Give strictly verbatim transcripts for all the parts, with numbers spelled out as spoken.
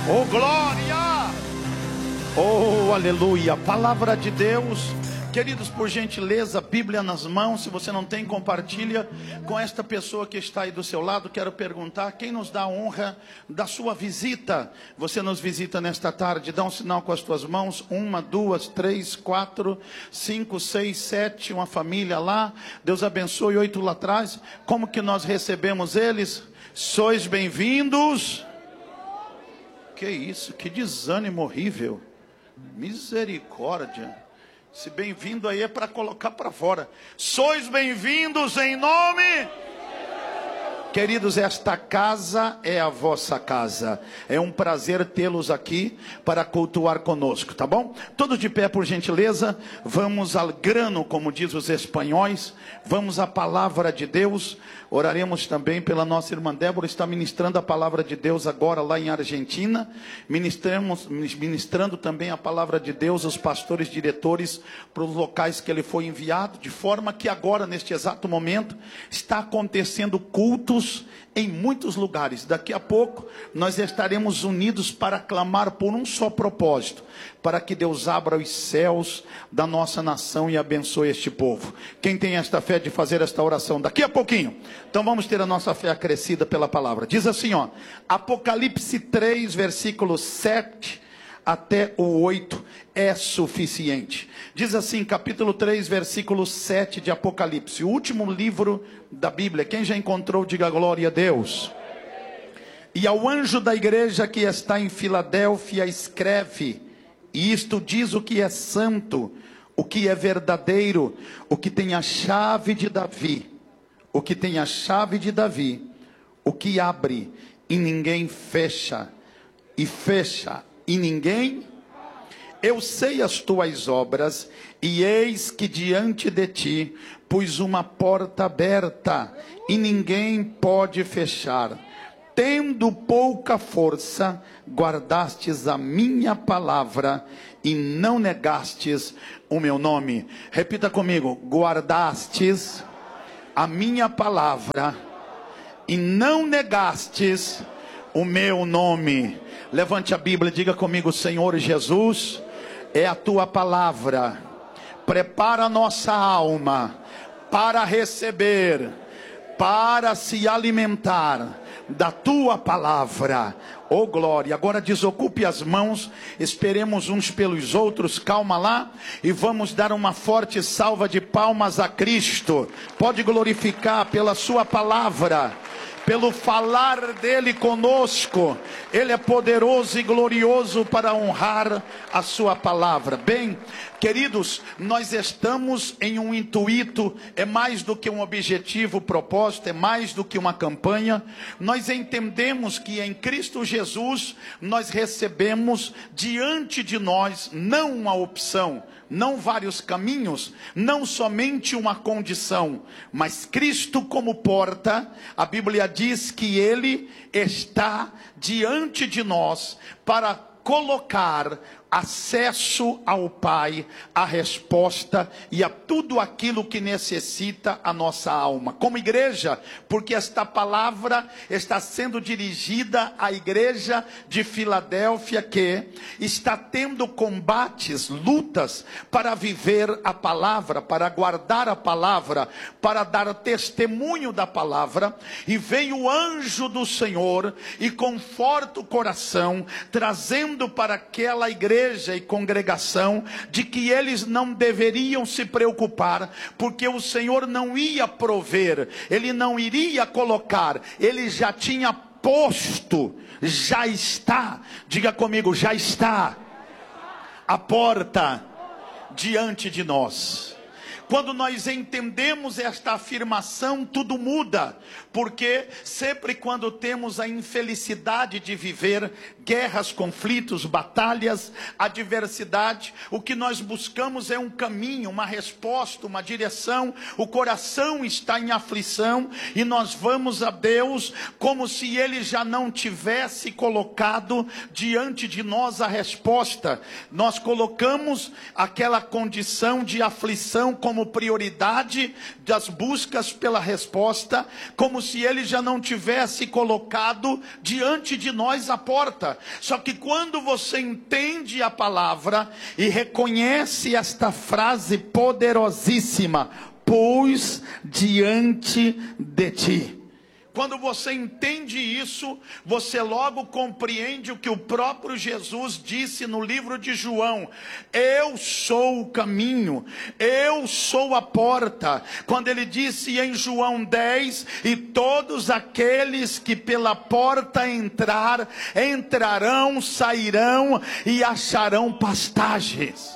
Oh, glória! Oh, aleluia! Palavra de Deus. Queridos, por gentileza, Bíblia nas mãos. Se você não tem, compartilha com esta pessoa que está aí do seu lado. Quero perguntar, quem nos dá a honra da sua visita? Você nos visita nesta tarde, dá um sinal com as tuas mãos. Uma, duas, três, quatro, cinco, seis, sete, uma família lá. Deus abençoe, oito lá atrás. Como que nós recebemos eles? Sois bem-vindos. Que isso, que desânimo horrível. Misericórdia. Se bem-vindo aí é para colocar para fora. Sois bem-vindos em nome. Queridos, esta casa é a vossa casa. É um prazer tê-los aqui para cultuar conosco, tá bom? Todos de pé, por gentileza. Vamos ao grano, como diz os espanhóis. Vamos à palavra de Deus. Oraremos também pela nossa irmã Débora, está ministrando a palavra de Deus agora lá em Argentina. Ministramos, ministrando também a palavra de Deus aos pastores diretores para os locais que ele foi enviado, de forma que agora, neste exato momento, está acontecendo cultos em muitos lugares. Daqui a pouco nós estaremos unidos para clamar por um só propósito, para que Deus abra os céus da nossa nação e abençoe este povo. Quem tem esta fé de fazer esta oração daqui a pouquinho? Então vamos ter a nossa fé acrescida pela palavra. Diz assim, ó, Apocalipse três, versículo sete até o oito é suficiente. Diz assim, capítulo três, versículo sete de Apocalipse, o último livro da Bíblia. Quem já encontrou, diga glória a Deus. E ao anjo da igreja que está em Filadélfia escreve, e isto diz o que é santo, o que é verdadeiro, o que tem a chave de Davi, o que tem a chave de Davi, o que abre e ninguém fecha, e fecha e ninguém. Eu sei as tuas obras, e eis que diante de ti pus uma porta aberta, e ninguém pode fechar. Tendo pouca força, guardastes a minha palavra, e não negastes o meu nome. Repita comigo, guardastes a minha palavra, e não negastes o meu nome. Levante a Bíblia e diga comigo, Senhor Jesus, é a tua palavra. Prepara a nossa alma para receber, para se alimentar da tua palavra. Oh glória, agora desocupe as mãos, esperemos uns pelos outros, calma lá, e vamos dar uma forte salva de palmas a Cristo. Pode glorificar pela sua palavra, pelo falar dele conosco. Ele é poderoso e glorioso para honrar a sua palavra. Bem, queridos, nós estamos em um intuito, é mais do que um objetivo, propósito, é mais do que uma campanha. Nós entendemos que em Cristo Jesus nós recebemos diante de nós não uma opção, não vários caminhos, não somente uma condição, mas Cristo como porta. A Bíblia diz que Ele está diante de nós para colocar acesso ao Pai, a resposta e a tudo aquilo que necessita a nossa alma. Como igreja, porque esta palavra está sendo dirigida à igreja de Filadélfia, que está tendo combates, lutas para viver a palavra, para guardar a palavra, para dar testemunho da palavra. E veio o anjo do Senhor e conforta o coração, trazendo para aquela igreja e congregação de que eles não deveriam se preocupar, porque o Senhor não ia prover, Ele não iria colocar, Ele já tinha posto, já está, diga comigo, já está a porta diante de nós. Quando nós entendemos esta afirmação, tudo muda, porque sempre quando temos a infelicidade de viver guerras, conflitos, batalhas, adversidade, o que nós buscamos é um caminho, uma resposta, uma direção. O coração está em aflição e nós vamos a Deus como se Ele já não tivesse colocado diante de nós a resposta. Nós colocamos aquela condição de aflição como prioridade das buscas pela resposta, como se ele já não tivesse colocado diante de nós a porta. Só que quando você entende a palavra e reconhece esta frase poderosíssima, pus diante de ti. Quando você entende isso, você logo compreende o que o próprio Jesus disse no livro de João: eu sou o caminho, eu sou a porta. Quando ele disse em João dez, e todos aqueles que pela porta entrar, entrarão, sairão e acharão pastagens.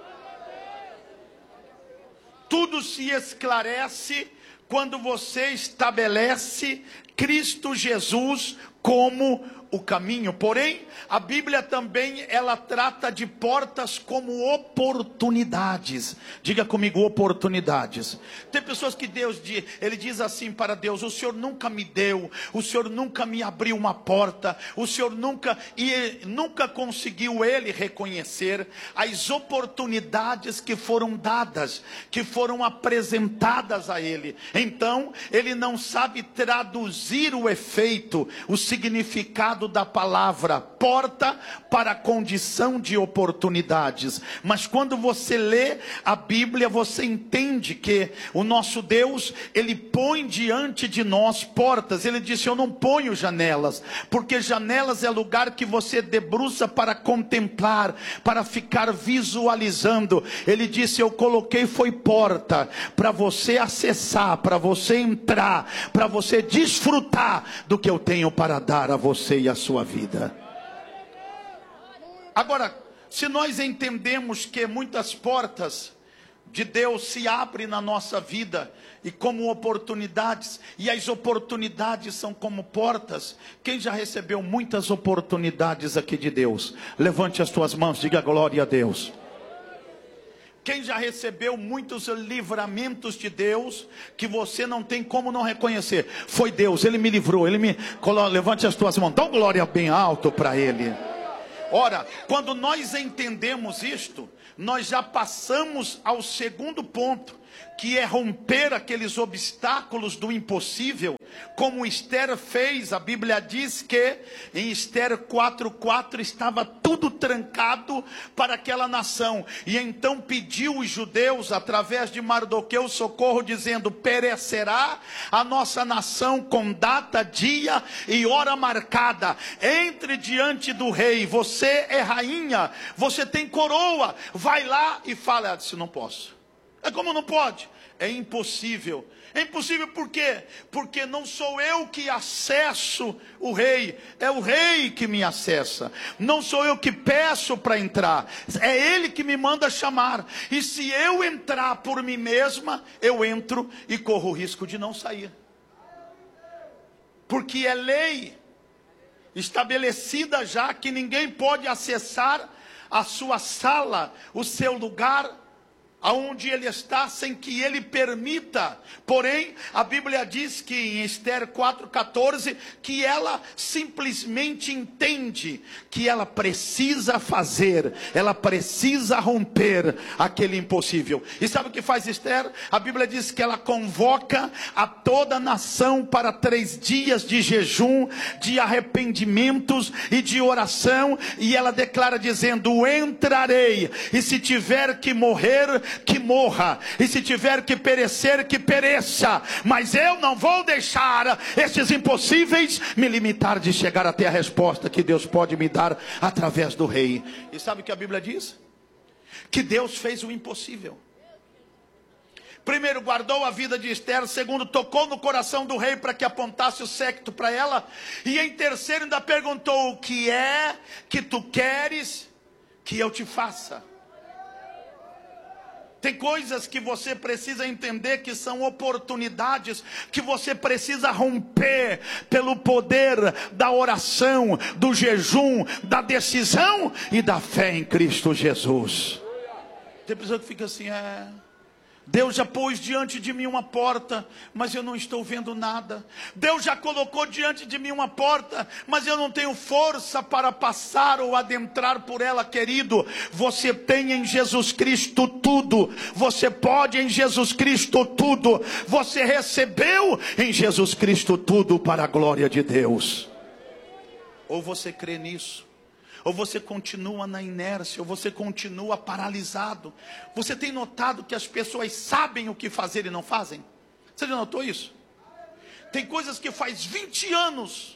Tudo se esclarece quando você estabelece Cristo Jesus como o caminho. Porém, a Bíblia também, ela trata de portas como oportunidades. Diga comigo, oportunidades. Tem pessoas que Deus diz, ele diz assim para Deus: o Senhor nunca me deu, o Senhor nunca me abriu uma porta, o Senhor nunca, e nunca conseguiu ele reconhecer as oportunidades que foram dadas, que foram apresentadas a ele. Então, ele não sabe traduzir o efeito, o significado da palavra porta para a condição de oportunidades. Mas quando você lê a Bíblia, você entende que o nosso Deus, ele põe diante de nós portas. Ele disse: eu não ponho janelas, porque janelas é lugar que você debruça para contemplar, para ficar visualizando. Ele disse: eu coloquei foi porta para você acessar, para você entrar, para você desfrutar do que eu tenho para dar a você e a sua vida. Agora, se nós entendemos que muitas portas de Deus se abrem na nossa vida e como oportunidades, e as oportunidades são como portas, quem já recebeu muitas oportunidades aqui de Deus? Levante as tuas mãos, diga glória a Deus. Quem já recebeu muitos livramentos de Deus, que você não tem como não reconhecer? Foi Deus, Ele me livrou, Ele me... Levante as tuas mãos, dá uma glória bem alto para Ele. Ora, quando nós entendemos isto, nós já passamos ao segundo ponto, que é romper aqueles obstáculos do impossível, como Esther fez. A Bíblia diz que em Esther quatro, quatro estava tudo trancado para aquela nação, e então pediu os judeus, através de Mardoqueu, socorro, dizendo: perecerá a nossa nação com data, dia e hora marcada. Entre diante do rei, você é rainha, você tem coroa, vai lá e fala. Ela disse: não posso. É como não pode? É impossível. É impossível por quê? Porque não sou eu que acesso o rei, é o rei que me acessa. Não sou eu que peço para entrar, é ele que me manda chamar. E se eu entrar por mim mesma, eu entro e corro o risco de não sair. Porque é lei estabelecida já que ninguém pode acessar a sua sala, o seu lugar, aonde ele está, sem que ele permita. Porém, a Bíblia diz que em Esther quatro, quatorze, que ela simplesmente entende que ela precisa fazer, ela precisa romper aquele impossível. E sabe o que faz Esther? A Bíblia diz que ela convoca a toda a nação para três dias de jejum, de arrependimentos e de oração, e ela declara dizendo: entrarei, e se tiver que morrer, que morra, e se tiver que perecer, que pereça, mas eu não vou deixar esses impossíveis me limitar de chegar até a resposta que Deus pode me dar através do rei. E sabe o que a Bíblia diz? Que Deus fez o impossível. Primeiro, guardou a vida de Esther. Segundo, tocou no coração do rei para que apontasse o séquito para ela. E em terceiro, ainda perguntou: o que é que tu queres que eu te faça? Tem coisas que você precisa entender que são oportunidades, que você precisa romper pelo poder da oração, do jejum, da decisão e da fé em Cristo Jesus. Tem pessoa que fica assim: é, Deus já pôs diante de mim uma porta, mas eu não estou vendo nada. Deus já colocou diante de mim uma porta, mas eu não tenho força para passar ou adentrar por ela, querido. Você tem em Jesus Cristo tudo. Você pode em Jesus Cristo tudo. Você recebeu em Jesus Cristo tudo para a glória de Deus. Ou você crê nisso, ou você continua na inércia, ou você continua paralisado. Você tem notado que as pessoas sabem o que fazer e não fazem? Você já notou isso? Tem coisas que faz vinte anos.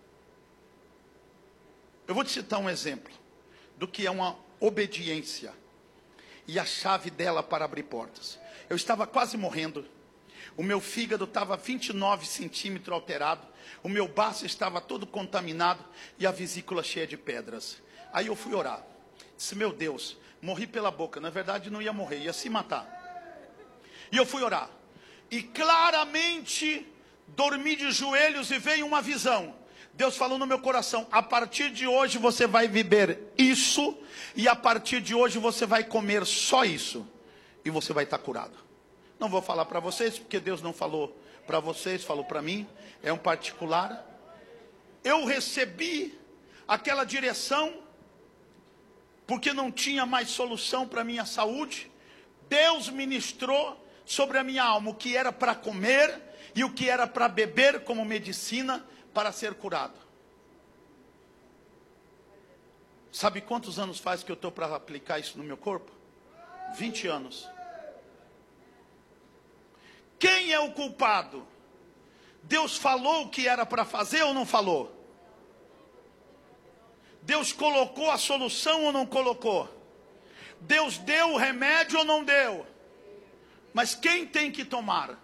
Eu vou te citar um exemplo do que é uma obediência e a chave dela para abrir portas. Eu estava quase morrendo. O meu fígado estava vinte e nove centímetros alterado. O meu baço estava todo contaminado e a vesícula cheia de pedras. Aí eu fui orar. Disse, meu Deus, morri pela boca. Na verdade não ia morrer, ia se matar. E eu fui orar. E claramente dormi de joelhos e veio uma visão. Deus falou no meu coração, a partir de hoje você vai viver isso. E a partir de hoje você vai comer só isso. E você vai estar curado. Não vou falar para vocês, porque Deus não falou para vocês, falou para mim. É um particular. Eu recebi aquela direção, porque não tinha mais solução para a minha saúde. Deus ministrou sobre a minha alma o que era para comer e o que era para beber como medicina para ser curado. Sabe quantos anos faz que eu estou para aplicar isso no meu corpo? vinte anos. Quem é o culpado? Deus falou o que era para fazer ou não falou? Deus colocou a solução ou não colocou? Deus deu o remédio ou não deu? Mas quem tem que tomar?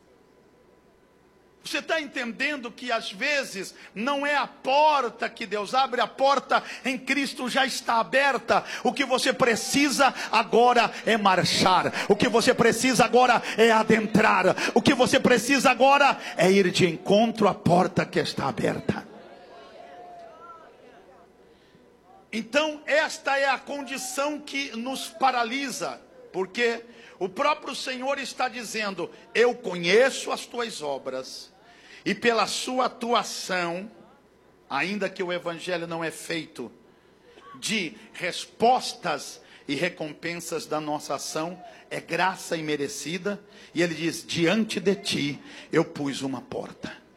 Você está entendendo que às vezes não é a porta que Deus abre, a porta em Cristo já está aberta. O que você precisa agora é marchar. O que você precisa agora é adentrar. O que você precisa agora é ir de encontro à porta que está aberta. Então esta é a condição que nos paralisa. Porque o próprio Senhor está dizendo, eu conheço as tuas obras. E pela sua atuação, ainda que o evangelho não é feito de respostas e recompensas da nossa ação, é graça imerecida. E ele diz, diante de ti eu pus uma porta.